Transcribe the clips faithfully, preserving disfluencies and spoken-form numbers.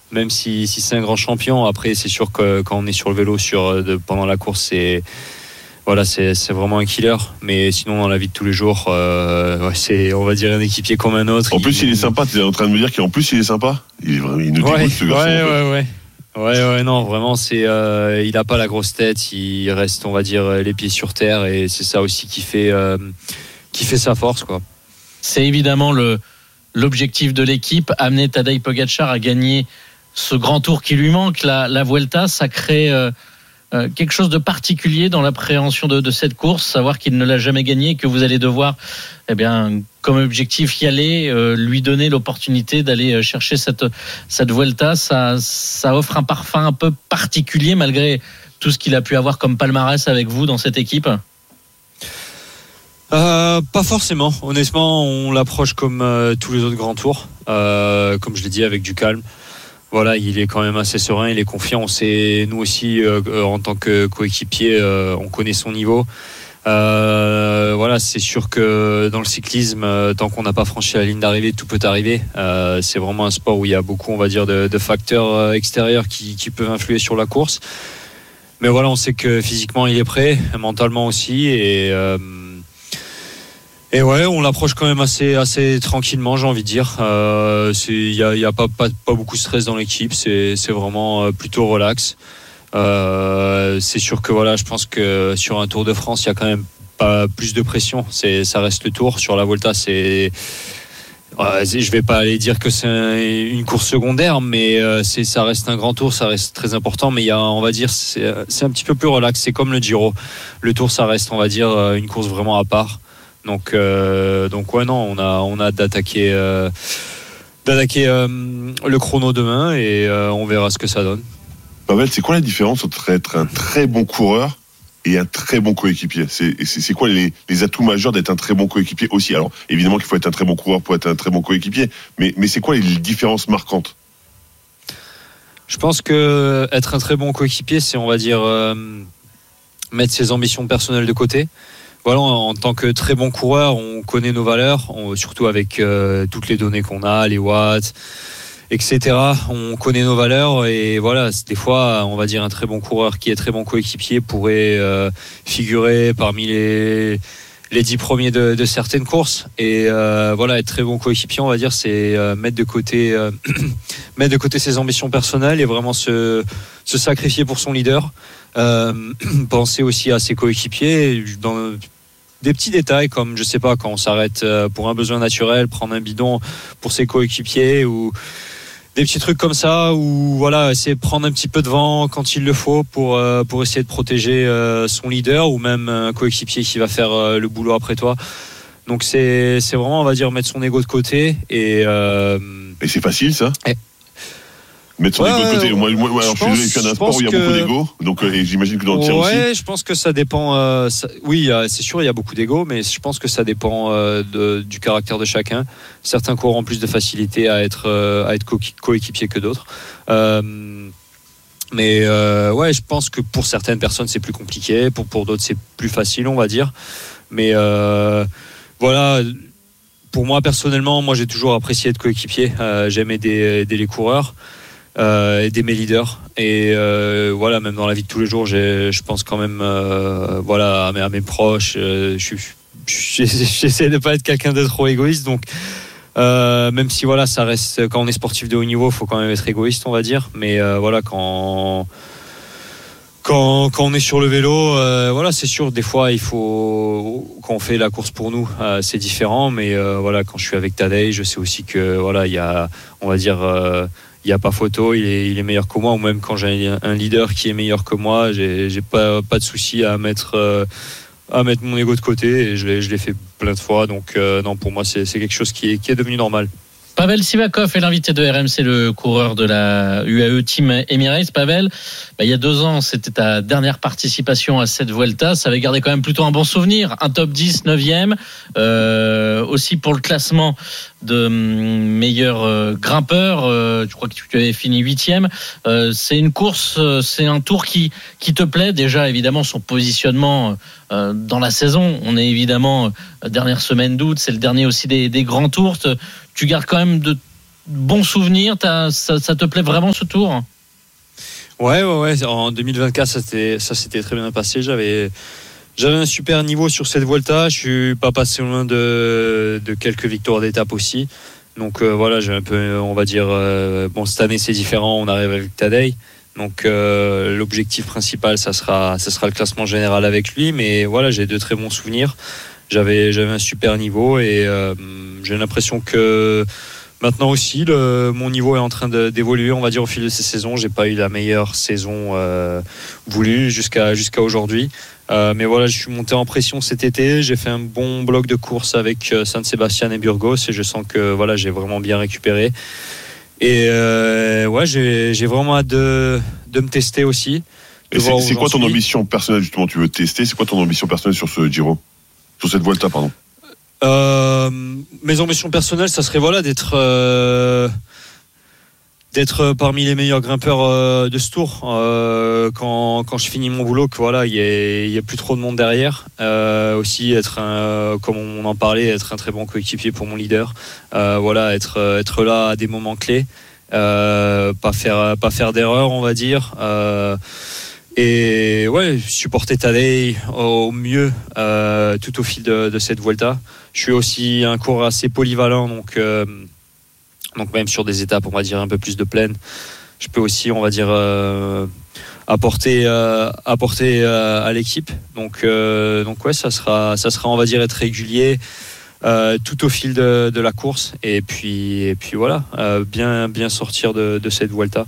même si, si c'est un grand champion. Après, c'est sûr que quand on est sur le vélo sur, de, pendant la course, c'est, voilà, c'est, c'est vraiment un killer. Mais sinon, dans la vie de tous les jours, euh, ouais, c'est, on va dire, un équipier comme un autre. En plus, il, il est sympa. Tu es en train de me dire qu'en plus, il est sympa. Il est vraiment, il nous dégoûte, ouais, ce garçon. Ouais, en fait. ouais, ouais. Ouais, ouais, non, vraiment, c'est, euh, il a pas la grosse tête. Il reste, on va dire, les pieds sur terre, et c'est ça aussi qui fait, euh, qui fait sa force, quoi. C'est évidemment le, l'objectif de l'équipe, amener Tadej Pogačar à gagner ce grand tour qui lui manque. La, la Vuelta, ça crée euh, euh, quelque chose de particulier dans l'appréhension de, de cette course, savoir qu'il ne l'a jamais gagné, que vous allez devoir, eh bien, comme objectif y aller, euh, lui donner l'opportunité d'aller chercher cette, cette Vuelta. Ça, ça offre un parfum un peu particulier malgré tout ce qu'il a pu avoir comme palmarès avec vous dans cette équipe. Euh, pas forcément. Honnêtement, on l'approche comme euh, tous les autres grands tours, euh, comme je l'ai dit, avec du calme. Voilà, il est quand même assez serein, il est confiant. On sait, nous aussi, euh, en tant que coéquipier, euh, on connaît son niveau. Euh, voilà, c'est sûr que dans le cyclisme, euh, tant qu'on n'a pas franchi la ligne d'arrivée, tout peut arriver. Euh, c'est vraiment un sport où il y a beaucoup, on va dire, de, de facteurs extérieurs qui, qui peuvent influer sur la course. Mais voilà, on sait que physiquement, il est prêt, mentalement aussi, et euh, Et ouais, on l'approche quand même assez, assez tranquillement, j'ai envie de dire. Euh, il y a, y a pas, pas, pas beaucoup de stress dans l'équipe, c'est, c'est vraiment plutôt relax. Euh, c'est sûr que voilà, je pense que sur un Tour de France, il y a quand même pas plus de pression. C'est, ça reste le Tour. Sur la Volta, c'est, euh, je vais pas aller dire que c'est un, une course secondaire, mais euh, c'est, ça reste un grand Tour, ça reste très important. Mais il y a, on va dire, c'est, c'est un petit peu plus relax. C'est comme le Giro. Le Tour, ça reste, on va dire, une course vraiment à part. Donc, euh, donc ouais, non, on a, on a hâte d'attaquer, euh, d'attaquer euh, le chrono demain, et euh, on verra ce que ça donne. Pavel, c'est quoi la différence entre être un très bon coureur et un très bon coéquipier ? C'est, c'est, c'est quoi les, les atouts majeurs d'être un très bon coéquipier aussi ? Alors, évidemment qu'il faut être un très bon coureur pour être un très bon coéquipier, mais, mais c'est quoi les différences marquantes ? Je pense que être un très bon coéquipier, c'est, on va dire, euh, mettre ses ambitions personnelles de côté. Voilà, en tant que très bon coureur, on connaît nos valeurs, on, surtout avec euh, toutes les données qu'on a, les watts, et cetera. On connaît nos valeurs, et voilà, des fois, on va dire, un très bon coureur qui est très bon coéquipier pourrait euh, figurer parmi les les dix premiers de, de certaines courses. Et euh, voilà, être très bon coéquipier, on va dire, c'est euh, mettre de côté euh, mettre de côté ses ambitions personnelles et vraiment se se sacrifier pour son leader. Euh, penser aussi à ses coéquipiers dans des petits détails, comme, je sais pas, quand on s'arrête pour un besoin naturel, prendre un bidon pour ses coéquipiers, ou des petits trucs comme ça, ou voilà, essayer de prendre un petit peu de vent quand il le faut pour, euh, pour essayer de protéger euh, son leader, ou même un coéquipier qui va faire euh, le boulot après toi. Donc c'est, c'est vraiment, on va dire, mettre son ego de côté. Et, euh, et c'est facile, ça et... Mettre son ouais, égo de côté. Moi, moi, alors, je suis désolé, je suis un sport où il y a que... beaucoup d'ego, donc euh, et j'imagine que dans le tir aussi. Ouais, je pense que ça dépend. Euh, ça... Oui, euh, c'est sûr, il y a beaucoup d'ego, mais je pense que ça dépend euh, de, du caractère de chacun. Certains courent en plus de facilité à être euh, à être co- coéquipier que d'autres. Euh, mais euh, ouais, je pense que pour certaines personnes c'est plus compliqué, pour pour d'autres c'est plus facile, on va dire. Mais euh, voilà. Pour moi personnellement, moi j'ai toujours apprécié être coéquipier. Euh, j'aime aider, aider les coureurs. Euh, aider mes leaders, et euh, voilà, même dans la vie de tous les jours, j'ai, je pense quand même euh, voilà, à mes, à mes proches. Euh, je, je, j'essaie de pas être quelqu'un de trop égoïste, donc euh, même si voilà, ça reste, quand on est sportif de haut niveau, faut quand même être égoïste, on va dire, mais euh, voilà, quand Quand, quand on est sur le vélo, euh, voilà, c'est sûr, des fois, il faut, quand on fait la course pour nous, euh, c'est différent, mais euh, voilà, quand je suis avec Tadej, je sais aussi que voilà, il y a, on va dire, euh, il y a pas photo, il est, il est meilleur que moi, ou même quand j'ai un leader qui est meilleur que moi, j'ai, j'ai pas, pas de souci à mettre, euh, à mettre mon ego de côté, et je l'ai, je l'ai fait plein de fois, donc euh, non, pour moi, c'est, c'est quelque chose qui est, qui est devenu normal. Pavel Sivakov est l'invité de R M C, le coureur de la U A E Team Emirates. Pavel, bah, il y a deux ans, c'était ta dernière participation à cette Vuelta. Ça avait gardé quand même plutôt un bon souvenir. Un top dix, neuvième. Euh, aussi pour le classement de meilleur euh, grimpeur. Euh, je crois que tu avais fini huitième. Euh, c'est une course, c'est un tour qui, qui te plaît. Déjà, évidemment, son positionnement euh, dans la saison. On est évidemment euh, dernière semaine d'août. C'est le dernier aussi des, des grands tours. Tu gardes quand même de bons souvenirs, ça, ça te plaît vraiment ce tour? Ouais, ouais, ouais. En deux mille vingt-quatre, ça s'était, ça s'était très bien passé. J'avais, j'avais un super niveau sur cette Vuelta. Je suis pas passé loin de, de quelques victoires d'étape aussi. Donc euh, voilà, j'ai un peu, on va dire, euh, bon, cette année c'est différent. On arrive avec Tadej. Donc euh, l'objectif principal, ça sera, ça sera le classement général avec lui. Mais voilà, j'ai de très bons souvenirs. J'avais, j'avais un super niveau et euh, j'ai l'impression que maintenant aussi, le, mon niveau est en train de, d'évoluer. On va dire au fil de ces saisons, j'ai pas eu la meilleure saison euh, voulue jusqu'à jusqu'à aujourd'hui. Euh, mais voilà, je suis monté en pression cet été. J'ai fait un bon bloc de course avec euh, Saint-Sébastien et Burgos et je sens que voilà, j'ai vraiment bien récupéré. Et euh, ouais, j'ai, j'ai vraiment hâte de, de me tester aussi. Et c'est, c'est quoi ton suis. ambition personnelle justement? Tu veux tester? C'est quoi ton ambition personnelle sur ce Giro, sur cette Vuelta, pardon? Euh, mes ambitions personnelles, ça serait voilà d'être euh, d'être parmi les meilleurs grimpeurs euh, de ce Tour. Euh, quand quand je finis mon boulot, que voilà, il y a il y a plus trop de monde derrière. Euh, aussi être un, comme on en parlait, être un très bon coéquipier pour mon leader. Euh, voilà, être être là à des moments clés. Euh, pas faire pas faire d'erreur, on va dire. Euh, Et ouais, supporter Tadej au mieux euh, tout au fil de, de cette Vuelta. Je suis aussi un coureur assez polyvalent, donc, euh, donc même sur des étapes, on va dire, un peu plus de plaine, je peux aussi, on va dire, euh, apporter, euh, apporter euh, à l'équipe. Donc, euh, donc ouais, ça sera, ça sera, on va dire, être régulier euh, tout au fil de, de la course. Et puis, et puis voilà, euh, bien, bien sortir de, de cette Vuelta.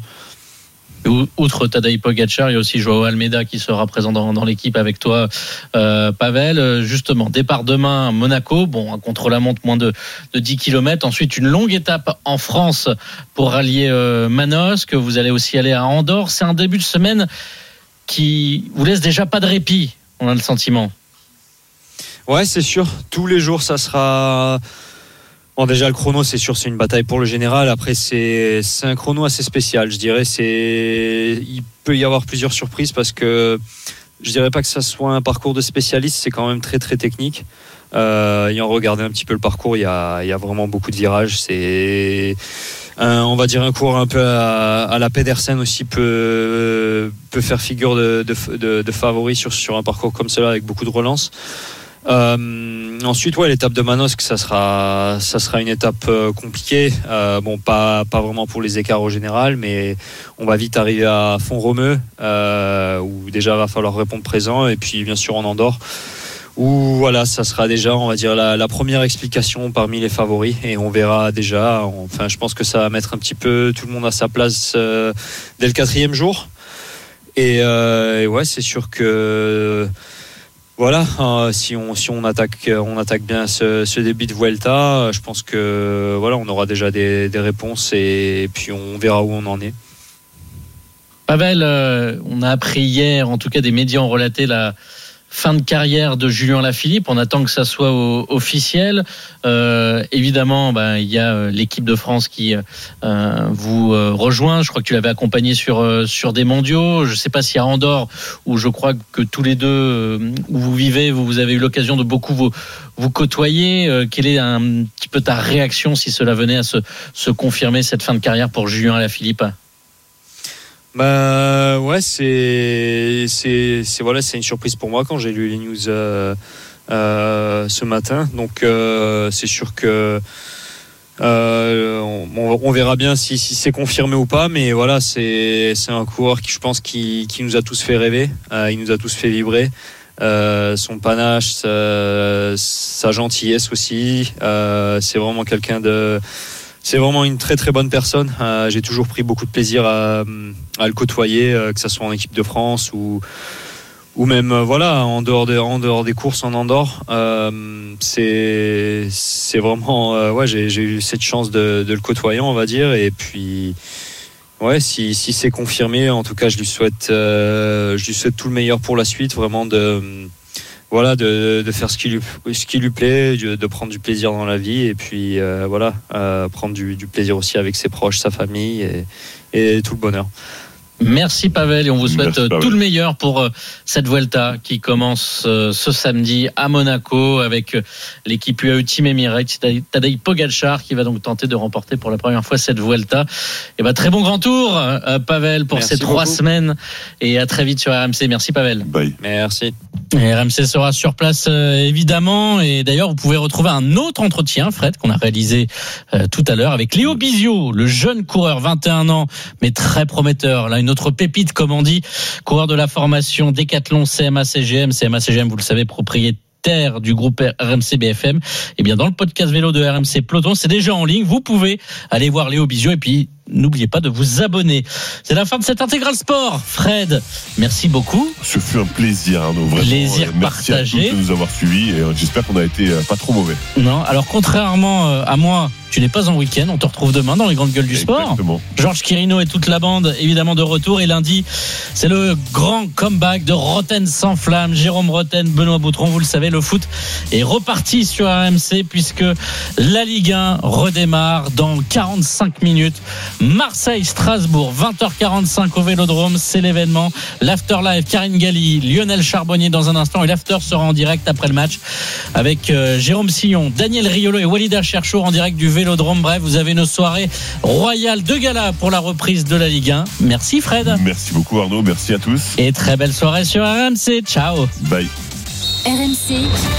Outre Tadej Pogačar, il y a aussi Joao Almeida qui sera présent dans, dans l'équipe avec toi, euh, Pavel. Justement, départ demain à Monaco, bon, un contre-la-montre moins de, de dix kilomètres. Ensuite, une longue étape en France pour rallier euh, Manosque. Vous allez aussi aller à Andorre. C'est un début de semaine qui vous laisse déjà pas de répit, on a le sentiment. Ouais, c'est sûr. Tous les jours, ça sera... Bon, déjà, le chrono, c'est sûr, c'est une bataille pour le général. Après, c'est, c'est un chrono assez spécial, je dirais. C'est... Il peut y avoir plusieurs surprises parce que je dirais pas que ça soit un parcours de spécialiste, c'est quand même très, très technique. Euh, ayant regardé un petit peu le parcours, il y a, il y a vraiment beaucoup de virages. C'est un, on va dire un cours un peu à, à la Pedersen aussi peut, peut faire figure de, de, de, de favori sur, sur un parcours comme cela avec beaucoup de relances. Euh, ensuite, ouais, l'étape de Manosque, ça sera, ça sera une étape euh, compliquée. Euh, bon, pas, pas vraiment pour les écarts au général, mais on va vite arriver à Font-Romeu, euh, où déjà va falloir répondre présent, et puis bien sûr en Andorre, où voilà, ça sera déjà, on va dire, la, la première explication parmi les favoris, et on verra déjà. Enfin, je pense que ça va mettre un petit peu tout le monde à sa place euh, dès le quatrième jour. Et, euh, et ouais, c'est sûr que voilà, euh, si on si on attaque on attaque bien ce, ce début de Vuelta, je pense que voilà, on aura déjà des, des réponses et, et puis on verra où on en est. Pavel, euh, on a appris hier, en tout cas des médias ont relaté la fin de carrière de Julien Lafilippe. On attend que ça soit au, officiel. Euh, évidemment, ben, il y a l'équipe de France qui euh, vous euh, rejoint. Je crois que tu l'avais accompagné sur euh, sur des mondiaux. Je ne sais pas si à Andorre, où je crois que tous les deux euh, où vous vivez, vous, vous avez eu l'occasion de beaucoup vous vous côtoyer. Euh, quelle est un petit peu ta réaction si cela venait à se se confirmer, cette fin de carrière pour Julien Lafilippe? Bah ouais, c'est c'est c'est voilà, c'est une surprise pour moi quand j'ai lu les news euh, euh, ce matin. Donc euh, c'est sûr que euh, on, on verra bien si, si c'est confirmé ou pas. Mais voilà, c'est c'est un coureur qui, je pense, qui qui nous a tous fait rêver. Euh, il nous a tous fait vibrer. Euh, son panache, sa, sa gentillesse aussi. Euh, c'est vraiment quelqu'un de C'est vraiment une très très bonne personne. Euh, j'ai toujours pris beaucoup de plaisir à, à le côtoyer, euh, que ce soit en équipe de France ou, ou même euh, voilà, en, dehors de, en dehors des courses en Andorre. Euh, c'est, c'est vraiment... Euh, ouais, j'ai, j'ai eu cette chance de, de le côtoyer, on va dire. Et puis, ouais, si, si c'est confirmé, en tout cas, je lui souhaite, euh, je lui souhaite tout le meilleur pour la suite. Vraiment de... Voilà, de, de faire ce qui lui, ce qui lui plaît, de prendre du plaisir dans la vie et puis euh, voilà, euh, prendre du, du plaisir aussi avec ses proches, sa famille et, et tout le bonheur. Merci Pavel et on vous souhaite Merci, tout le meilleur pour euh, cette Vuelta qui commence euh, ce samedi à Monaco avec euh, l'équipe U A E Team Emirates, Tadej Pogačar qui va donc tenter de remporter pour la première fois cette Vuelta. Et ben très bon grand tour euh, Pavel pour Merci ces trois beaucoup. semaines et à très vite sur R M C. Merci Pavel. Bye. Merci. Et R M C sera sur place euh, évidemment et d'ailleurs vous pouvez retrouver un autre entretien Fred qu'on a réalisé euh, tout à l'heure avec Léo Bizio, le jeune coureur vingt et un ans mais très prometteur. Là une autre pépite comme on dit, coureur de la formation Décathlon C M A C G M. C M A C G M vous le savez propriétaire du groupe R M C B F M. Et bien dans le podcast vélo de R M C Peloton c'est déjà en ligne. Vous pouvez aller voir Léo Bizio et puis n'oubliez pas de vous abonner. C'est la fin de cette Intégral Sport. Fred, merci beaucoup. Ce fut un plaisir, Arnaud. Vraiment. Plaisir Merci partagé. à tous de nous avoir suivis et j'espère qu'on a été pas trop mauvais. Non, alors contrairement à moi, tu n'es pas en week-end. On te retrouve demain dans les grandes gueules du sport. Exactement. Georges Quirino et toute la bande, évidemment, de retour. Et lundi, c'est le grand comeback de Roten sans flamme. Jérôme Roten, Benoît Boutron, vous le savez, le foot est reparti sur R M C puisque la Ligue un redémarre dans quarante-cinq minutes. Marseille-Strasbourg, vingt heures quarante-cinq au Vélodrome, c'est l'événement. L'After Live, Karine Galli, Lionel Charbonnier dans un instant. Et l'After sera en direct après le match avec euh, Jérôme Sillon, Daniel Riolo et Walida Cherchour en direct du Vélodrome. Bref, vous avez une soirée royale de gala pour la reprise de la Ligue un. Merci Fred. Merci beaucoup Arnaud, merci à tous. Et très belle soirée sur R M C. Ciao. Bye. R M C,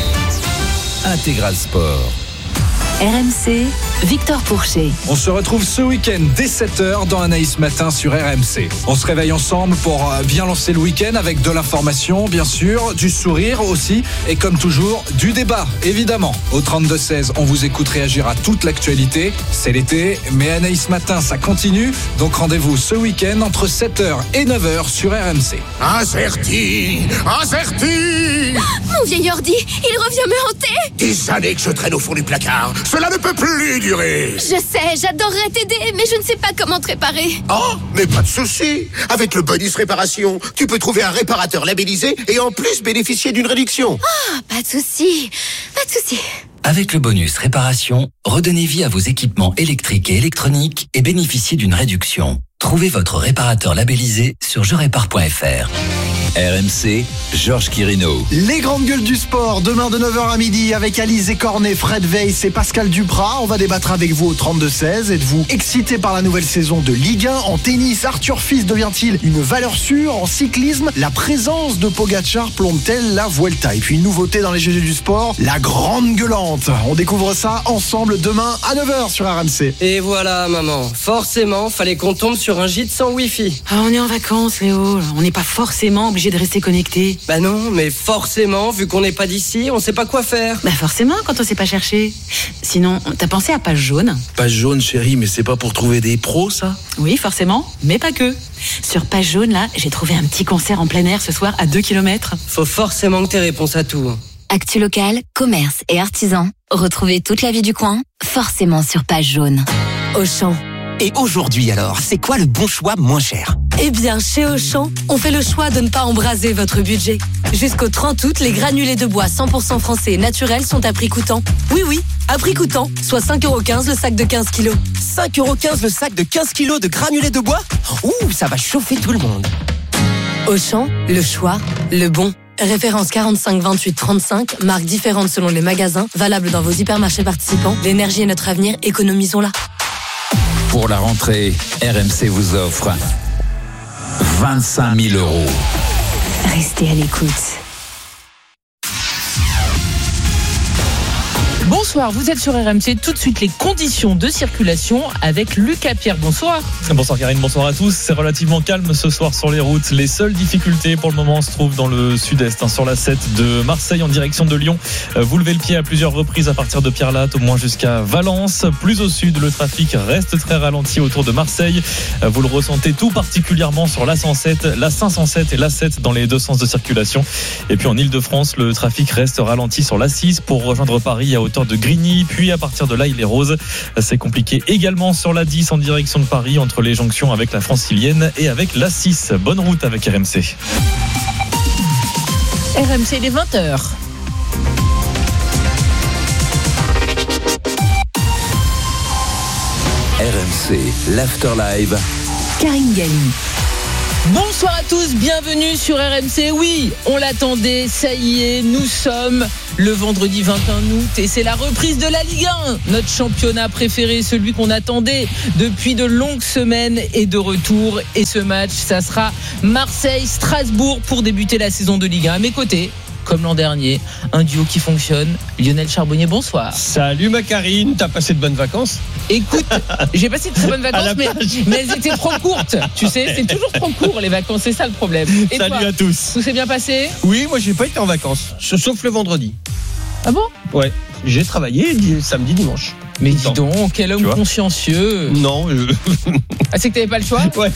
Intégral Sport. R M C, Victor Pourchet. On se retrouve ce week-end dès sept heures dans Anaïs Matin sur R M C. On se réveille ensemble pour bien lancer le week-end avec de l'information, bien sûr, du sourire aussi, et comme toujours, du débat, évidemment. Au trente-deux seize, on vous écoute réagir à toute l'actualité. C'est l'été, mais Anaïs Matin, ça continue. Donc rendez-vous ce week-end entre sept heures et neuf heures sur R M C. Incerti, incerti. Mon vieil ordi, il revient me hanter. Des années que je traîne au fond du placard. Cela ne peut plus durer. Je sais, j'adorerais t'aider, mais je ne sais pas comment te réparer. Oh, mais pas de souci. Avec le bonus réparation, tu peux trouver un réparateur labellisé et en plus bénéficier d'une réduction. Ah, pas de souci, pas de souci. Avec le bonus réparation, redonnez vie à vos équipements électriques et électroniques et bénéficiez d'une réduction. Trouvez votre réparateur labellisé sur je répare point f r. R M C, Georges Quirino. Les grandes gueules du sport, demain de neuf heures à midi avec Alizé Cornet, Fred Weiss et Pascal Duprat. On va débattre avec vous au trente-deux seize. Êtes-vous excité par la nouvelle saison de Ligue un? En tennis, Arthur Fils devient-il une valeur sûre? En cyclisme, la présence de Pogačar plombe-t-elle la Vuelta? Et puis une nouveauté dans les G G du sport, la grande gueulante. On découvre ça ensemble demain à neuf heures sur R M C. Et voilà maman, forcément, fallait qu'on tombe sur un gîte sans wifi. Ah, on est en vacances Léo, on n'est pas forcément obligé de rester connecté. Bah non, mais forcément, vu qu'on n'est pas d'ici, on sait pas quoi faire. Bah forcément, quand on sait pas chercher. Sinon, t'as pensé à Page Jaune? Page Jaune, chérie, mais c'est pas pour trouver des pros, ça? Oui, forcément, mais pas que. Sur Page Jaune, là, j'ai trouvé un petit concert en plein air ce soir à deux kilomètres. Faut forcément que t'aies réponse à tout. Actu local, commerce et artisans. Retrouvez toute la vie du coin, forcément sur Page Jaune. Auchan. Et aujourd'hui alors, c'est quoi le bon choix moins cher? Eh bien, chez Auchan, on fait le choix de ne pas embraser votre budget. Jusqu'au trente août, les granulés de bois cent pour cent français et naturels sont à prix coûtant. Oui, oui, à prix coûtant, soit cinq euros quinze le sac de quinze kilos. cinq euros quinze le sac de quinze kilos de granulés de bois? Ouh, ça va chauffer tout le monde. Auchan, le choix, le bon. Référence quarante-cinq vingt-huit trente-cinq, marque différente selon les magasins, valable dans vos hypermarchés participants. L'énergie est notre avenir, économisons-la. Pour la rentrée, R M C vous offre vingt-cinq mille euros. Restez à l'écoute. Bonsoir, vous êtes sur R M C. Tout de suite, les conditions de circulation avec Lucas Pierre. Bonsoir. Bonsoir Karine, bonsoir à tous. C'est relativement calme ce soir sur les routes. Les seules difficultés pour le moment se trouvent dans le sud-est, hein, sur la sept de Marseille en direction de Lyon. Vous levez le pied à plusieurs reprises à partir de Pierre-Latte, au moins jusqu'à Valence. Plus au sud, le trafic reste très ralenti autour de Marseille. Vous le ressentez tout particulièrement sur l'A cent sept, l'A cinq cent sept et l'A sept dans les deux sens de circulation. Et puis en Ile-de-France, le trafic reste ralenti sur l'A six pour rejoindre Paris à hauteur de Grigny, puis à partir de là il est rose. C'est compliqué également sur l'A dix en direction de Paris entre les jonctions avec la Francilienne et avec l'A six. Bonne route avec R M C. R M C, il est vingt heures. R M C, l'After Live. Karine Galli. Bonsoir à tous, bienvenue sur R M C. Oui, on l'attendait, ça y est, nous sommes le vendredi vingt et un août et c'est la reprise de la Ligue un. Notre championnat préféré, celui qu'on attendait depuis de longues semaines est de retour. Et ce match, ça sera Marseille-Strasbourg pour débuter la saison de Ligue un. À mes côtés, comme l'an dernier, un duo qui fonctionne. Lionel Charbonnier, bonsoir. Salut ma Karine, t'as passé de bonnes vacances? Écoute, j'ai passé de très bonnes vacances, mais, mais elles étaient trop courtes. Tu sais, c'est toujours trop court les vacances, c'est ça le problème. Et salut toi, à tous. Tout s'est bien passé? Oui, moi j'ai pas été en vacances, sauf le vendredi. Ah bon? Ouais, j'ai travaillé samedi, dimanche. Mais dis donc, quel homme consciencieux. Non. Je... Ah, c'est que t'avais pas le choix? Ouais.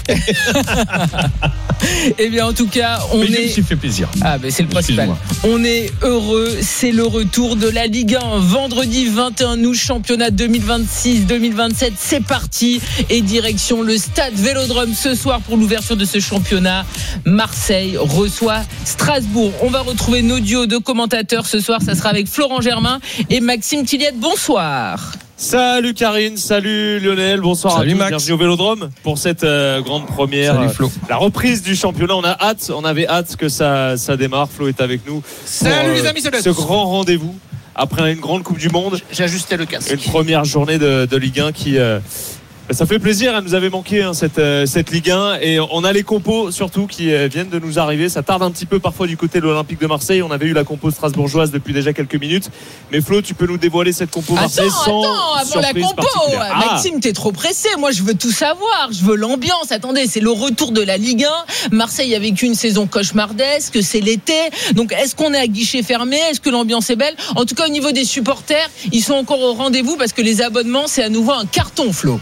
Eh bien, en tout cas, on Mais est. Je me suis fait plaisir. Ah, ben c'est le principal. On est heureux. C'est le retour de la Ligue un. Vendredi vingt et un août, championnat deux mille vingt-six deux mille vingt-sept. C'est parti. Et direction le stade Vélodrome ce soir pour l'ouverture de ce championnat. Marseille reçoit Strasbourg. On va retrouver nos duos de commentateurs ce soir. Ça sera avec Florent Germain et Maxime Tilliette. Bonsoir. Salut Karine, salut Lionel, bonsoir salut à tous, Max. bienvenue au Vélodrome pour cette euh, grande première. Salut Flo. La reprise du championnat, on a hâte, on avait hâte que ça, ça démarre. Flo est avec nous. Salut pour, les euh, amis, salut. Ce grand rendez-vous après une grande Coupe du Monde. J'ai ajusté le casque. Une première journée de, de Ligue un qui... Euh, ça fait plaisir, elle nous avait manqué hein, cette, euh, cette Ligue un et on a les compos surtout qui euh, viennent de nous arriver. Ça tarde un petit peu parfois du côté de l'Olympique de Marseille. On avait eu la compo strasbourgeoise depuis déjà quelques minutes. Mais Flo, tu peux nous dévoiler cette compo Marseille attends, sans attends, avant la surprise compo. particulière. Maxime, t'es trop pressé. Moi, je veux tout savoir. Je veux l'ambiance. Attendez, c'est le retour de la Ligue un. Marseille a vécu une saison cauchemardesque. C'est l'été. Donc, est-ce qu'on est à guichet fermé? Est-ce que l'ambiance est belle? En tout cas, au niveau des supporters, ils sont encore au rendez-vous parce que les abonnements, c'est à nouveau un carton, Flo.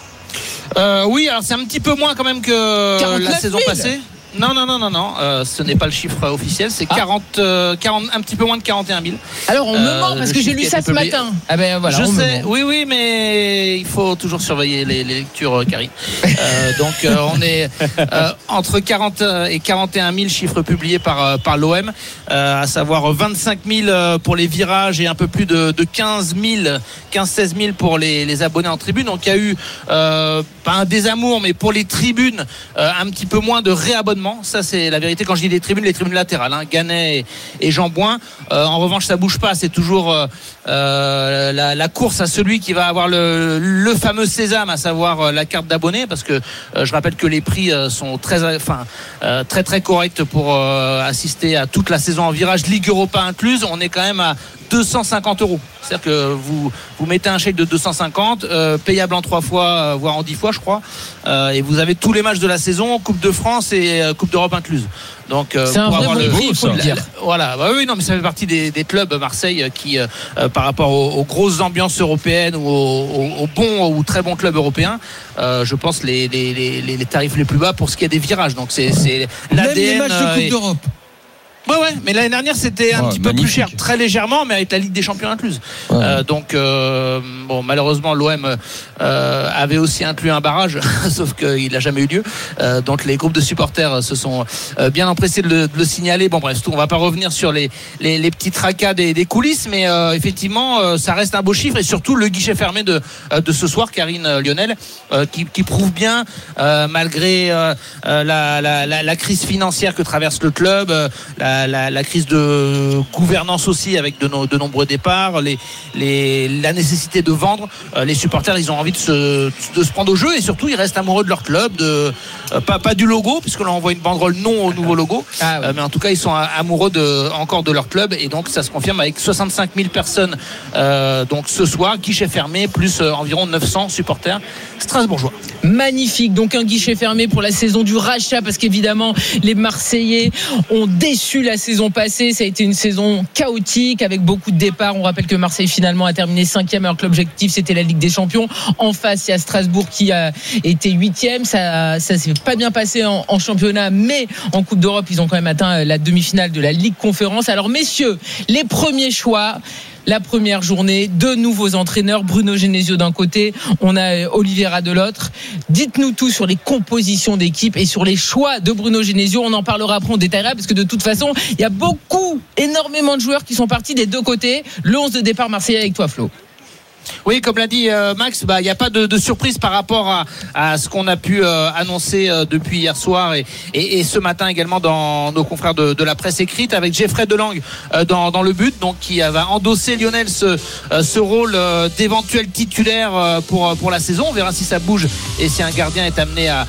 Euh, oui, alors c'est un petit peu moins quand même que quarante-neuf la saison mille. passée. Non, non, non, non, non. Euh, ce n'est pas le chiffre officiel. C'est ah. quarante, euh, quarante, un petit peu moins de quarante et un mille. Alors on me euh, ment parce que j'ai lu ça ce matin. Ah ben voilà. Je sais. Oui, oui, mais il faut toujours surveiller les, les lectures, Karine. euh, donc euh, on est euh, entre quarante et quarante et un mille chiffres publiés par par l'O M, euh, à savoir vingt-cinq mille pour les virages et un peu plus de, de quinze mille, quinze seize mille pour les, les abonnés en tribune. Donc il y a eu euh, pas un désamour, mais pour les tribunes euh, un petit peu moins de réabonnement. Ça c'est la vérité. Quand je dis les tribunes, les tribunes latérales, hein, Gannet et, et Jean Bouin. Euh, en revanche, ça bouge pas. C'est toujours euh, euh, la, la course à celui qui va avoir le, le fameux sésame, à savoir euh, la carte d'abonné, parce que euh, je rappelle que les prix euh, sont très, enfin euh, très très corrects pour euh, assister à toute la saison en virage, Ligue Europa incluse. On est quand même à deux cent cinquante euros. C'est-à-dire que vous, vous mettez un chèque de deux cent cinquante, euh, payable en trois fois, euh, voire en dix fois, je crois, euh, et vous avez tous les matchs de la saison, Coupe de France et euh, Coupe d'Europe incluse. Donc, euh, c'est un vrai bon prix, il faut le dire. Voilà, bah oui, non, mais ça fait partie des, des clubs Marseille qui, euh, par rapport aux, aux grosses ambiances européennes ou aux, aux, aux bons ou très bons clubs européens, euh, je pense les, les, les, les tarifs les plus bas pour ce qui est des virages. Donc c'est, c'est l'A D N. Même les matchs de Coupe d'Europe. Ouais, ouais, mais l'année dernière c'était un ouais, petit peu magnifique. plus cher, très légèrement, mais avec la Ligue des Champions incluse. Ouais. Euh, donc, euh, bon, malheureusement, l'O M euh, avait aussi inclus un barrage, sauf qu'il n'a jamais eu lieu. Euh, donc, les groupes de supporters se sont euh, bien empressés de le, de le signaler. Bon, bref, on va pas revenir sur les, les, les petits tracas des, des coulisses, mais euh, effectivement, euh, ça reste un beau chiffre et surtout le guichet fermé de, de ce soir, Karine euh, Lionel, euh, qui, qui prouve bien, euh, malgré euh, la, la, la, la crise financière que traverse le club, euh, la La, la crise de gouvernance aussi avec de, no, de nombreux départs, les, les, la nécessité de vendre. Euh, les supporters, ils ont envie de se, de se prendre au jeu et surtout ils restent amoureux de leur club, de, euh, pas, pas du logo puisque là on voit une banderole non au nouveau logo, ah, ouais. euh, mais en tout cas ils sont amoureux de, encore de leur club et donc ça se confirme avec soixante-cinq mille personnes euh, donc ce soir, guichet fermé plus euh, environ neuf cents supporters strasbourgeois. Magnifique, donc un guichet fermé pour la saison du rachat parce qu'évidemment les Marseillais ont déçu la saison passée, ça a été une saison chaotique avec beaucoup de départs. On rappelle que Marseille finalement a terminé cinquième alors que l'objectif c'était la Ligue des Champions. En face il y a Strasbourg qui a été huitième, ça ça s'est pas bien passé en, en championnat, mais en Coupe d'Europe ils ont quand même atteint la demi-finale de la Ligue Conférence. Alors messieurs, les premiers choix. La première journée, deux nouveaux entraîneurs, Bruno Genesio d'un côté, on a Oliveira de l'autre. Dites-nous tout sur les compositions d'équipe et sur les choix de Bruno Genesio. On en parlera après, on détaillera parce que de toute façon, il y a beaucoup, énormément de joueurs qui sont partis des deux côtés. Le onze de départ marseillais avec toi, Flo. Oui, comme l'a dit euh, Max, bah il n'y a pas de, de surprise par rapport à, à ce qu'on a pu euh, annoncer euh, depuis hier soir et, et, et ce matin également dans nos confrères de, de la presse écrite avec Geoffrey Delangue euh, dans, dans le but, donc qui va endosser Lionel ce, euh, ce rôle euh, d'éventuel titulaire euh, pour pour la saison. On verra si ça bouge et si un gardien est amené à,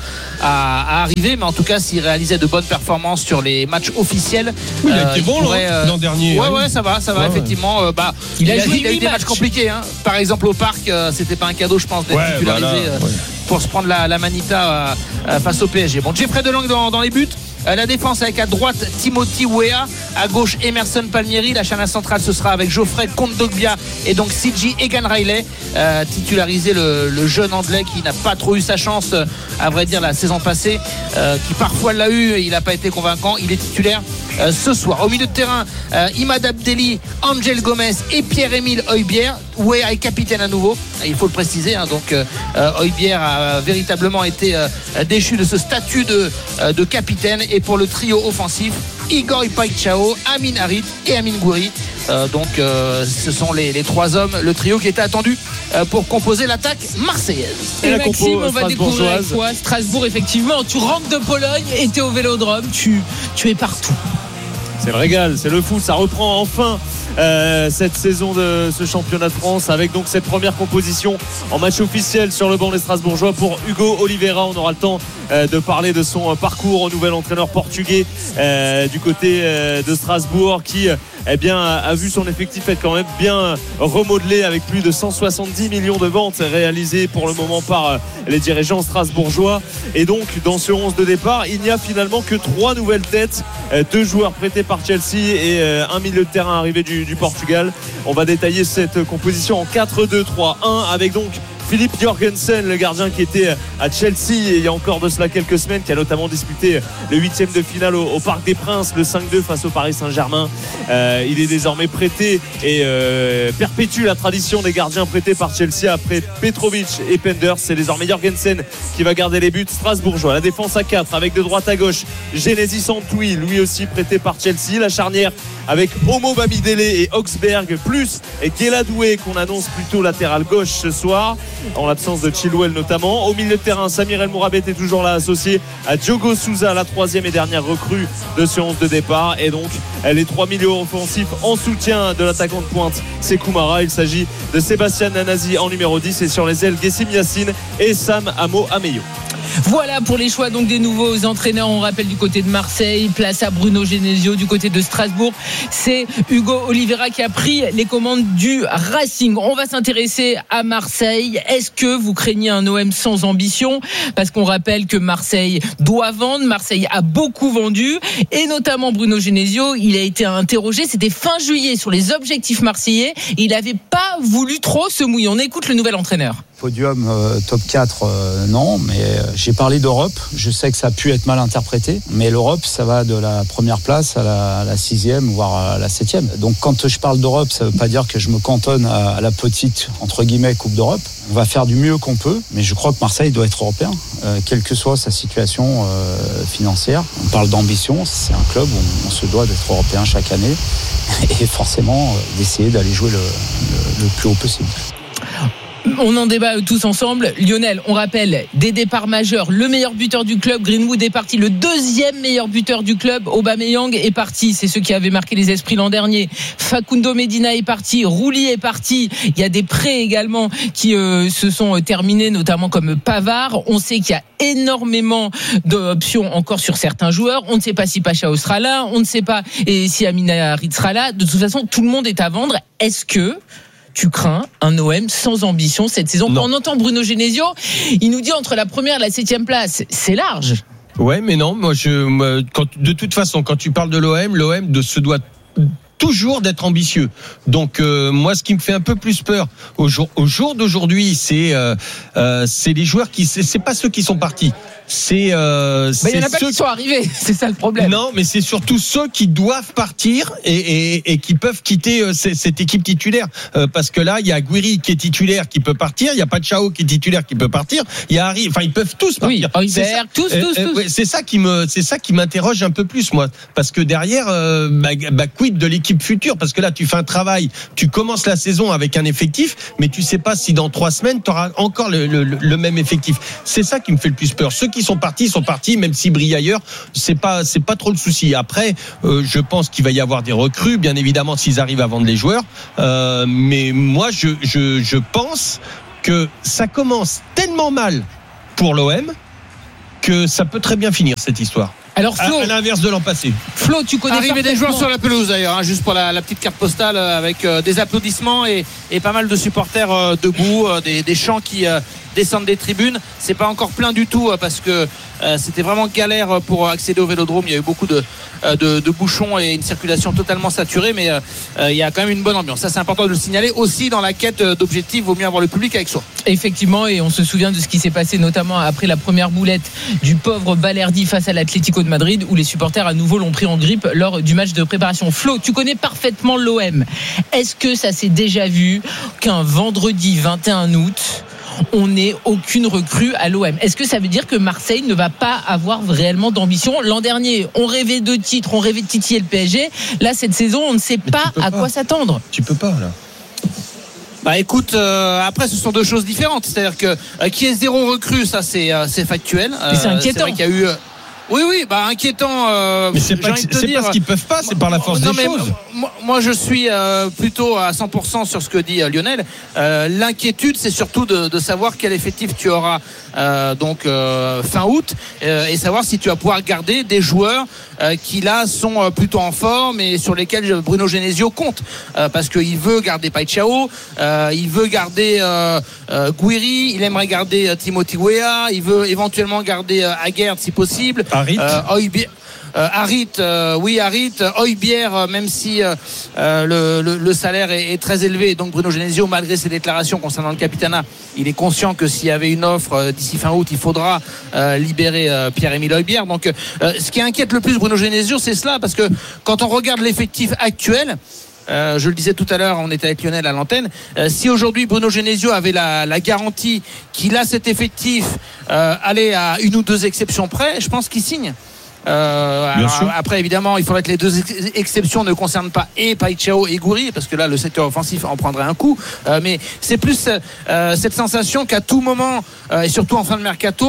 à, à arriver, mais en tout cas s'il réalisait de bonnes performances sur les matchs officiels. Oui, il a euh, été bon pourrait, euh, l'an dernier. Ouais, hein. ouais, ça va, ça va Ouais, effectivement. Euh, bah, il, il a, a, joué il a eu des matchs compliqués. Hein. Par exemple au Parc, euh, c'était pas un cadeau, je pense, d'être Ouais, titularisé voilà, euh, ouais. pour se prendre la, la manita euh, face au P S G. Bon, Geoffrey Delangue dans, dans les buts. Euh, la défense avec à droite Timothy Weah, à gauche Emerson Palmieri, la charnière centrale ce sera avec Geoffrey Kondogbia et donc C J Egan Riley, euh, titularisé le, le jeune anglais qui n'a pas trop eu sa chance euh, à vrai dire la saison passée, euh, qui parfois l'a eu, il n'a pas été convaincant. Il est titulaire euh, ce soir. Au milieu de terrain, euh, Imad Abdelli, Angel Gomez et Pierre-Emile Højbjerg. Weah est capitaine à nouveau, il faut le préciser, hein, donc euh, Højbjerg a véritablement été euh, déchu de ce statut de, euh, de capitaine. Et pour le trio offensif, Igor Paixão, Amin Harit et Amin Gouiri. Euh, donc euh, ce sont les, les trois hommes, le trio qui était attendu euh, pour composer l'attaque marseillaise. Et, et la Maxime, compo on va découvrir avec toi Strasbourg, effectivement. Tu rentres de Pologne et t'es au Vélodrome, tu, tu es partout. C'est le régal, c'est le foot, ça reprend enfin euh, cette saison de ce championnat de France avec donc cette première composition en match officiel sur le banc des Strasbourgeois pour Hugo Oliveira. On aura le temps euh, de parler de son parcours au nouvel entraîneur portugais euh, du côté euh, de Strasbourg qui eh bien, a vu son effectif être quand même bien remodelé avec plus de cent soixante-dix millions de ventes réalisées pour le moment par les dirigeants strasbourgeois. Et donc dans ce onze de départ, il n'y a finalement que trois nouvelles têtes, deux joueurs prêtés par Chelsea et un milieu de terrain arrivé du, du Portugal. On va détailler cette composition en quatre deux trois un avec donc Philippe Jorgensen, le gardien qui était à Chelsea il y a encore de cela quelques semaines, qui a notamment disputé le huitième de finale au, au Parc des Princes, le cinq deux face au Paris Saint-Germain. Euh, il est désormais prêté et euh, perpétue la tradition des gardiens prêtés par Chelsea après Petrovic et Penders. C'est désormais Jorgensen qui va garder les buts strasbourgeois. La défense à quatre avec de droite à gauche Genesis Antoui, lui aussi prêté par Chelsea. La charnière avec Omo Bamidele et Oxberg plus Guéladoué qu'on annonce plutôt latéral gauche ce soir en l'absence de Chilwell notamment. Au milieu de terrain, Samir El Mourabet est toujours là, associé à Diogo Souza, la troisième et dernière recrue de ce onze de départ. Et donc les trois milieux offensifs en soutien de l'attaquant de pointe, c'est Koumara. Il s'agit de Sébastien Nanazi en numéro dix et sur les ailes Gessim Yassine et Sam Amo Ameyo. Voilà pour les choix donc des nouveaux entraîneurs. On rappelle du côté de Marseille, place à Bruno Genesio. Du côté de Strasbourg, c'est Hugo Oliveira qui a pris les commandes du Racing. On va s'intéresser à Marseille. Est-ce que vous craignez un O M sans ambition? Parce qu'on rappelle que Marseille doit vendre. Marseille a beaucoup vendu et notamment Bruno Genesio. Il a été interrogé, c'était fin juillet, sur les objectifs marseillais. Il n'avait pas voulu trop se mouiller. On écoute le nouvel entraîneur. Podium euh, top quatre, euh, non, mais euh, j'ai parlé d'Europe. Je sais que ça a pu être mal interprété, mais l'Europe, ça va de la première place à la, à la sixième, voire à la septième. Donc quand je parle d'Europe, ça ne veut pas dire que je me cantonne à, à la petite, entre guillemets, Coupe d'Europe. On va faire du mieux qu'on peut, mais je crois que Marseille doit être européen, euh, quelle que soit sa situation euh, financière. On parle d'ambition, c'est un club où on se doit d'être européen chaque année et forcément euh, d'essayer d'aller jouer le, le, le plus haut possible. On en débat tous ensemble. Lionel, on rappelle des départs majeurs. Le meilleur buteur du club, Greenwood, est parti. Le deuxième meilleur buteur du club, Aubameyang, est parti. C'est ceux qui avaient marqué les esprits l'an dernier. Facundo Medina est parti. Rouli est parti. Il y a des prêts également qui euh, se sont terminés, notamment comme Pavard. On sait qu'il y a énormément d'options encore sur certains joueurs. On ne sait pas si Pacha sera là. On ne sait pas et si Amina Harit sera là. De toute façon, tout le monde est à vendre. Est-ce que tu crains un O M sans ambition cette saison? Quand on entend Bruno Genesio, il nous dit entre la première et la septième place, c'est large. Ouais, mais non, moi je, moi, quand, de toute façon, quand tu parles de l'O M, l'O M de, se doit toujours d'être ambitieux. Donc euh, moi, ce qui me fait un peu plus peur au jour, au jour d'aujourd'hui, c'est euh, euh, c'est les joueurs qui, c'est, c'est pas ceux qui sont partis. c'est. Euh, bah, il y en a pas ceux... qui sont arrivés, c'est ça le problème. Non, mais c'est surtout ceux qui doivent partir et, et, et qui peuvent quitter euh, cette équipe titulaire. Euh, parce que là, il y a Guiri qui est titulaire, qui peut partir. Il y a Pachao qui est titulaire, qui peut partir. Il y a Harry. Enfin, ils peuvent tous partir. Oui, Heuberg, tous, tous, euh, tous. Euh, c'est ça qui me, c'est ça qui m'interroge un peu plus, moi, parce que derrière, euh, bah, bah, quid de l'équipe future, parce que là, tu fais un travail, tu commences la saison avec un effectif, mais tu sais pas si dans trois semaines, tu auras encore le, le, le même effectif. C'est ça qui me fait le plus peur. Ceux qui sont partis sont partis, même s'ils brillent ailleurs, c'est pas, c'est pas trop le souci. Après, euh, je pense qu'il va y avoir des recrues, bien évidemment, s'ils arrivent à vendre les joueurs. Euh, mais moi, je, je, je pense que ça commence tellement mal pour l'O M que ça peut très bien finir cette histoire. Alors Flo, à, à l'inverse de l'an passé. Flo, tu connais arriver des joueurs sur la pelouse d'ailleurs, hein, juste pour la, la petite carte postale avec euh, des applaudissements et, et pas mal de supporters euh, debout, euh, des, des chants qui euh, descendent des tribunes. C'est pas encore plein du tout euh, parce que euh, c'était vraiment galère pour accéder au Vélodrome. Il y a eu beaucoup de, euh, de, de bouchons et une circulation totalement saturée, mais euh, euh, il y a quand même une bonne ambiance. Ça, c'est important de le signaler. Aussi, dans la quête d'objectifs, vaut mieux avoir le public avec soi. Effectivement, et on se souvient de ce qui s'est passé notamment après la première boulette du pauvre Balerdi face à l'Atlético de Madrid, où les supporters à nouveau l'ont pris en grippe lors du match de préparation. Flo, tu connais parfaitement l'O M. Est-ce que ça s'est déjà vu qu'un vendredi vingt et un août, on n'ait aucune recrue à l'O M? Est-ce que ça veut dire que Marseille ne va pas avoir réellement d'ambition? L'an dernier, on rêvait de titres, on rêvait de titiller le P S G. Là, cette saison, on ne sait pas à pas. quoi s'attendre. Tu peux pas, là. Bah écoute, euh, après ce sont deux choses différentes. C'est-à-dire que euh, qui est zéro recrue, ça c'est euh, c'est factuel. Euh, c'est inquiétant. C'est vrai qu'il y a eu. Euh, Oui, oui, bah inquiétant. Euh, mais c'est pas, c'est dire, pas ce qu'ils peuvent pas, c'est par la force non, des choses. Moi, moi, je suis euh, plutôt à cent pour cent sur ce que dit euh, Lionel. Euh, l'inquiétude, c'est surtout de, de savoir quel effectif tu auras euh, donc euh, fin août euh, et savoir si tu vas pouvoir garder des joueurs euh, qui là sont euh, plutôt en forme et sur lesquels Bruno Genesio compte euh, parce qu'il veut garder Pachao, euh, il veut garder euh, euh, Guiri, il aimerait garder euh, Timothy Weah, il veut éventuellement garder euh, Aguerd si possible. Harit. Euh, Heuberg, euh, Harit, euh, oui Harit, Heuberg, euh, même si euh, le, le, le salaire est, est très élevé, donc Bruno Genesio, malgré ses déclarations concernant le Capitana, il est conscient que s'il y avait une offre euh, d'ici fin août, il faudra euh, libérer euh, Pierre-Emile Heuberg. Donc, euh, ce qui inquiète le plus Bruno Genesio, c'est cela, parce que quand on regarde l'effectif actuel. Euh, je le disais tout à l'heure, on était avec Lionel à l'antenne. Euh, si aujourd'hui Bruno Genesio avait la, la garantie qu'il a cet effectif, euh, aller à une ou deux exceptions près, je pense qu'il signe. Euh, alors, après évidemment il faudrait que les deux ex- exceptions ne concernent pas et Pachao et Gouiri parce que là le secteur offensif en prendrait un coup euh, mais c'est plus euh, cette sensation qu'à tout moment euh, et surtout en fin de mercato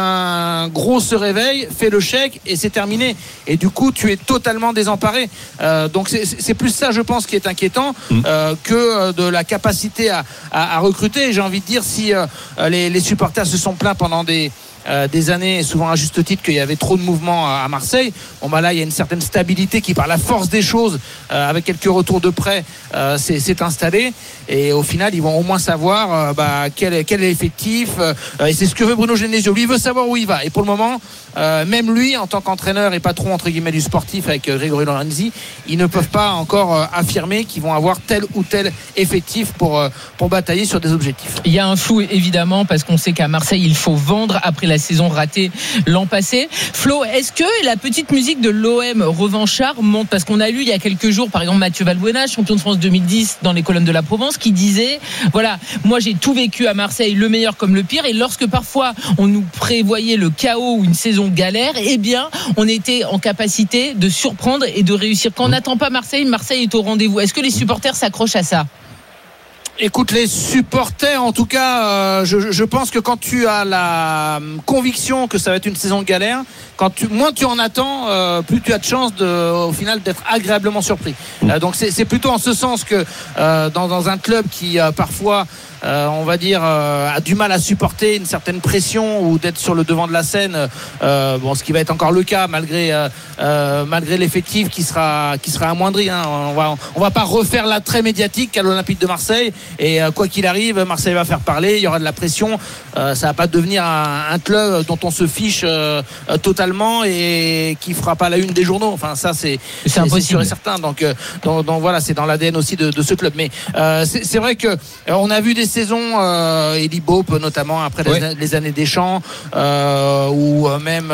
un gros se réveille, fait le chèque et c'est terminé et du coup tu es totalement désemparé euh, donc c'est, c'est plus ça je pense qui est inquiétant euh, que de la capacité à, à, à recruter. J'ai envie de dire si euh, les, les supporters se sont plaints pendant des Euh, des années, souvent à juste titre, qu'il y avait trop de mouvements à, à Marseille. Bon bah là il y a une certaine stabilité qui par la force des choses euh, avec quelques retours de prêt euh, c'est, c'est installé et au final ils vont au moins savoir euh, bah, quel, quel est l'effectif euh, et c'est ce que veut Bruno Genesio. Lui il veut savoir où il va et pour le moment euh, même lui en tant qu'entraîneur et patron entre guillemets du sportif avec euh, Grégory Lorenzi, ils ne peuvent pas encore euh, affirmer qu'ils vont avoir tel ou tel effectif pour, euh, pour batailler sur des objectifs. Il y a un flou évidemment parce qu'on sait qu'à Marseille il faut vendre après la la saison ratée l'an passé. Flo, est-ce que la petite musique de l'O M revanchard monte? Parce qu'on a lu il y a quelques jours, par exemple, Mathieu Valbuena, champion de France deux mille dix dans les colonnes de la Provence, qui disait, voilà, moi j'ai tout vécu à Marseille, le meilleur comme le pire, et lorsque parfois on nous prévoyait le chaos ou une saison galère, eh bien, on était en capacité de surprendre et de réussir. Quand on n'attend pas Marseille, Marseille est au rendez-vous. Est-ce que les supporters s'accrochent à ça? Écoute, les supporters, en tout cas, euh, je, je pense que quand tu as la conviction que ça va être une saison de galère, quand tu, moins tu en attends, euh, plus tu as de chances de, au final d'être agréablement surpris. Euh, donc c'est, c'est plutôt en ce sens que euh, dans, dans un club qui euh, parfois Euh, on va dire euh, a du mal à supporter une certaine pression ou d'être sur le devant de la scène euh, bon ce qui va être encore le cas malgré euh, euh, malgré l'effectif qui sera qui sera amoindri hein. on va on va pas refaire l'attrait médiatique à l'Olympique de Marseille et euh, quoi qu'il arrive Marseille va faire parler, il y aura de la pression, euh, ça va pas devenir un, un club dont on se fiche euh, totalement et qui fera pas la une des journaux, enfin ça c'est c'est, c'est impossible, c'est sûr et certain donc, euh, donc, donc voilà c'est dans l'A D N aussi de, de ce club mais euh, c'est, c'est vrai que euh, on a vu des saisons, euh, Eli Bope notamment après Ouais. les, les années Deschamps, euh, ou même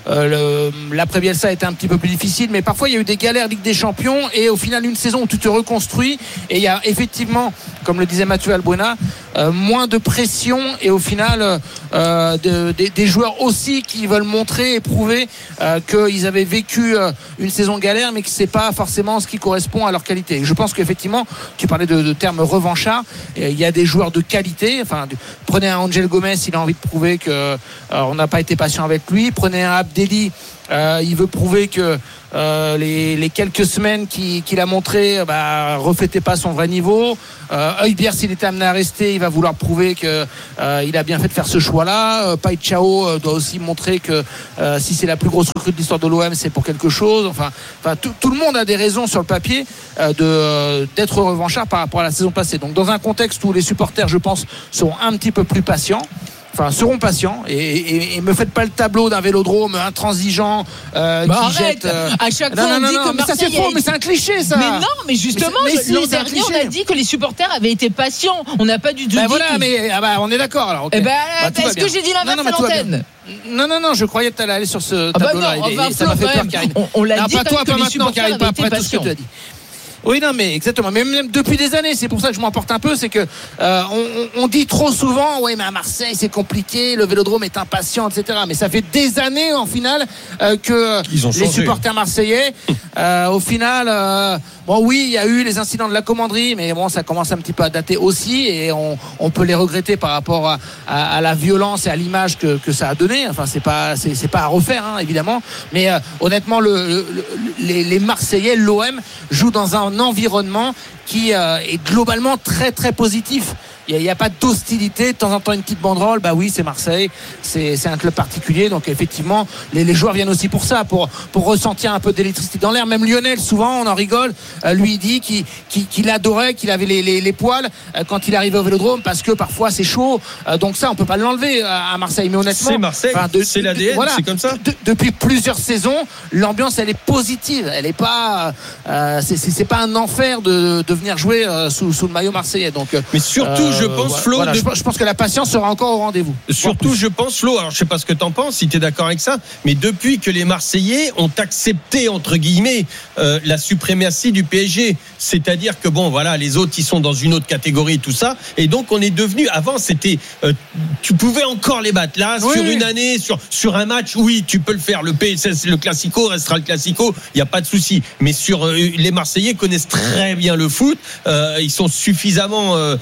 euh, le, l'après Bielsa a été un petit peu plus difficile, mais parfois il y a eu des galères Ligue des Champions et au final une saison où tu te reconstruis et il y a effectivement, comme le disait Mathieu Albuena, euh, moins de pression et au final euh, de, de, des joueurs aussi qui veulent montrer et prouver euh, qu'ils avaient vécu euh, une saison galère mais que c'est pas forcément ce qui correspond à leur qualité. Je pense qu'effectivement, tu parlais de, de termes revanchards, il y a des joueurs de qualité, enfin prenez un Angel Gomez, il a envie de prouver que euh, on n'a pas été patient avec lui, prenez un Abdelli, euh, il veut prouver que Euh, les, les quelques semaines qu'il, qu'il a montré bah, reflétaient pas son vrai niveau. Euh, Højbjerg, s'il était amené à rester, il va vouloir prouver que euh, il a bien fait de faire ce choix-là. Euh, Pai Chao euh, doit aussi montrer que euh, si c'est la plus grosse recrue de l'histoire de l'O M, c'est pour quelque chose. Enfin, enfin tout, tout le monde a des raisons sur le papier euh, de euh, d'être revanchard par rapport à la saison passée. Donc, dans un contexte où les supporters, je pense, seront un petit peu plus patients. Enfin, seront patients et, et, et me faites pas le tableau d'un vélodrome intransigeant euh, bah qui arrête. jette. Euh... À chaque non, fois, non, on dit non, que mais Marseille ça c'est faux, a... mais c'est un cliché ça. Mais non, mais justement, mais, mais je, l'an si, dernier, on a dit que les supporters avaient été patients. On n'a pas du tout bah dit. Voilà, que... mais ah bah, on est d'accord alors. Okay. Eh ben, bah, est-ce que j'ai dit l'inverse à l'antenne? Non, non, non, je croyais que tu allais aller sur ce ah bah tableau-là. non, et, enfin, et ça m'a fait peur, Karine. On, on l'a non, dit pas toi, que pas les maintenant, Karine, pas après tout ce que tu as dit. Oui, non, mais exactement. Mais même depuis des années, c'est pour ça que je m'emporte un peu, c'est que euh, on, on dit trop souvent, ouais, mais à Marseille c'est compliqué, le Vélodrome est impatient, et cetera. Mais ça fait des années, en finale, euh, que les supporters marseillais, euh, au final, euh, bon, oui, il y a eu les incidents de la commanderie, mais bon, ça commence un petit peu à dater aussi, et on, on peut les regretter par rapport à, à, à la violence et à l'image que, que ça a donné. Enfin, c'est pas, c'est, c'est pas à refaire, hein, évidemment. Mais euh, honnêtement, le, le, le, les, les Marseillais, l'O M joue dans un environnement qui euh, est globalement très très positif. Il n'y a, a pas d'hostilité, de temps en temps une petite banderole, bah oui c'est Marseille, c'est, c'est un club particulier, donc effectivement les, les joueurs viennent aussi pour ça, pour, pour ressentir un peu d'électricité dans l'air. Même Lionel, souvent on en rigole, euh, lui il dit qu'il, qu'il, qu'il adorait, qu'il avait les, les, les poils euh, quand il arrivait au Vélodrome, parce que parfois c'est chaud, euh, donc ça on peut pas l'enlever à, à Marseille, mais honnêtement c'est Marseille, de, c'est l'A D N, voilà, c'est comme ça de, depuis plusieurs saisons l'ambiance elle est positive, elle est pas euh, c'est, c'est, c'est pas un enfer de, de venir jouer euh, sous, sous le maillot marseillais, donc mais surtout euh, je pense Flo voilà, de... je, je pense que la patience sera encore au rendez-vous. Surtout je pense Flo, alors je sais pas ce que t'en penses, si t'es d'accord avec ça, mais depuis que les Marseillais ont accepté entre guillemets euh, la suprématie du P S G, c'est-à-dire que bon voilà les autres ils sont dans une autre catégorie et tout ça, et donc on est devenu, avant c'était euh, tu pouvais encore les battre là oui, sur oui. une année, sur sur un match, oui tu peux le faire, le P S S, le Classico restera le Classico, il y a pas de souci, mais sur euh, les Marseillais connaissent très bien le foot, euh, ils sont suffisamment euh,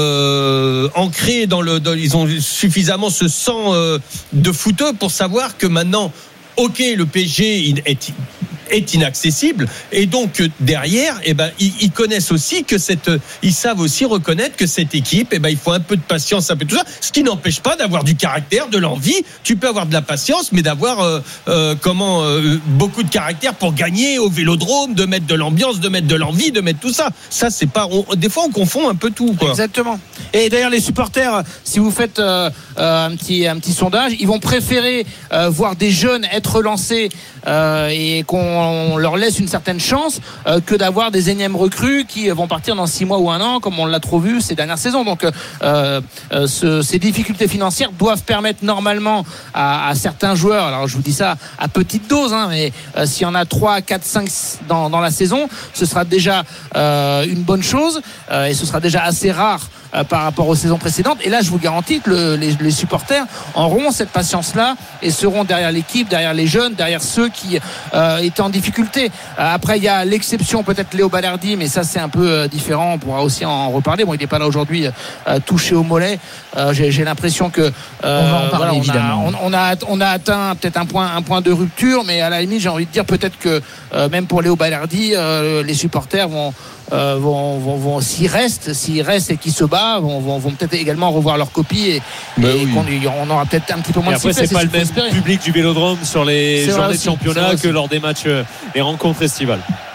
euh, ancrés dans le dans, ils ont suffisamment ce sang euh, de footeux pour savoir que maintenant ok le P S G est est inaccessible, et donc derrière eh ben ils, ils connaissent aussi que cette ils savent aussi reconnaître que cette équipe eh ben il faut un peu de patience, un peu de tout ça, ce qui n'empêche pas d'avoir du caractère, de l'envie. Tu peux avoir de la patience mais d'avoir euh, euh, comment euh, beaucoup de caractère pour gagner au Vélodrome, de mettre de l'ambiance, de mettre de l'envie, de mettre tout ça. Ça c'est pas on, des fois on confond un peu tout quoi. Exactement. Et d'ailleurs les supporters, si vous faites euh, euh, un petit un petit sondage, ils vont préférer euh, voir des jeunes être lancés euh, et qu'on on leur laisse une certaine chance euh, que d'avoir des énièmes recrues qui vont partir dans six mois ou un an, comme on l'a trop vu ces dernières saisons. Donc euh, euh, ce, ces difficultés financières doivent permettre normalement à, à certains joueurs, alors je vous dis ça à petite dose, hein, mais euh, s'il y en a trois, quatre, cinq dans, dans la saison, ce sera déjà euh, une bonne chose euh, et ce sera déjà assez rare Euh, par rapport aux saisons précédentes. Et là je vous garantis que le, les, les supporters auront cette patience là et seront derrière l'équipe, derrière les jeunes, derrière ceux qui euh, étaient en difficulté. Euh, après il y a l'exception peut-être Léo Balerdi, mais ça c'est un peu euh, différent, on pourra aussi en reparler. Bon il n'est pas là aujourd'hui, euh, touché au mollet, euh, j'ai, j'ai l'impression que euh, on va en parler voilà, on évidemment a, on, on, a, on a atteint peut-être un point, un point de rupture, mais à la limite j'ai envie de dire peut-être que euh, même pour Léo Balerdi euh, les supporters vont Euh, vont, vont, vont s'ils restent, s'ils restent et qu'ils se battent, vont, vont, vont peut-être également revoir leur copie et, et oui. qu'on, on aura peut-être un petit peu moins et de après succès. c'est pas le même espérer. public du Vélodrome sur les c'est journées de championnat que aussi. lors des matchs, les rencontres estivales.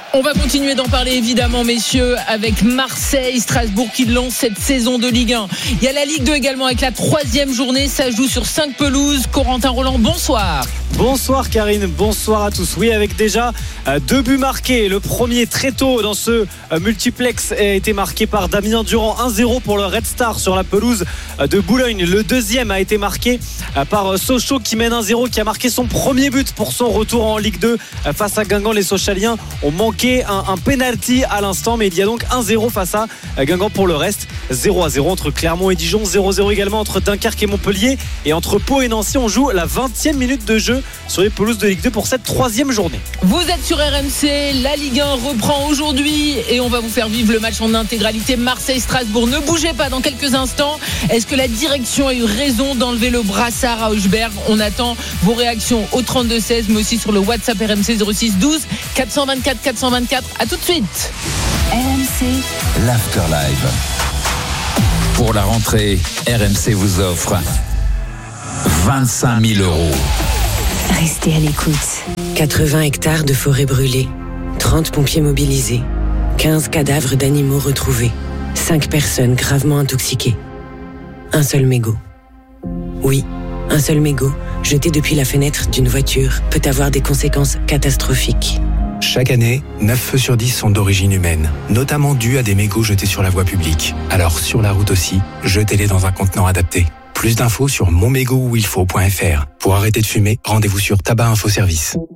On va continuer d'en parler évidemment, messieurs, avec Marseille, Strasbourg qui lance cette saison de Ligue un. Il y a la Ligue deux également avec la troisième journée. Ça joue sur cinq pelouses. Corentin Roland, bonsoir. Bonsoir Karine, bonsoir à tous. Oui, avec déjà deux buts marqués. Le premier très tôt dans ce multiplex a été marqué par Damien Durand, un zéro pour le Red Star sur la pelouse de Boulogne. Le deuxième a été marqué par Sochaux qui mène un zéro, qui a marqué son premier but pour son retour en Ligue deux face à Guingamp. Les Sochaliens ont manqué un, un penalty à l'instant, mais il y a donc un zéro face à Guingamp. Pour le reste, zéro à zéro entre Clermont et Dijon, zéro zéro également entre Dunkerque et Montpellier, et entre Pau et Nancy. On joue la vingtième minute de jeu sur les pelouses de Ligue deux pour cette troisième journée. Vous êtes sur R M C, la Ligue un reprend aujourd'hui et on va vous faire vivre le match en intégralité. Marseille-Strasbourg, ne bougez pas dans quelques instants. Est-ce que la direction a eu raison d'enlever le brassard à Hochberg? On attend vos réactions au trente-deux seize, mais aussi sur le WhatsApp R M C zéro six douze quatre cent vingt-quatre quatre cent vingt-quatre. À tout de suite. R M C l'Afterlive. Pour la rentrée, R M C vous offre vingt-cinq mille euros. Restez à l'écoute. quatre-vingts hectares de forêt brûlée, trente pompiers mobilisés, quinze cadavres d'animaux retrouvés, cinq personnes gravement intoxiquées. Un seul mégot. Oui, un seul mégot, jeté depuis la fenêtre d'une voiture, peut avoir des conséquences catastrophiques. Chaque année, neuf feux sur dix sont d'origine humaine, notamment dus à des mégots jetés sur la voie publique. Alors sur la route aussi, jetez-les dans un contenant adapté. Plus d'infos sur mon mégot où il faut point f r. Pour arrêter de fumer, rendez-vous sur Tabac Info Service.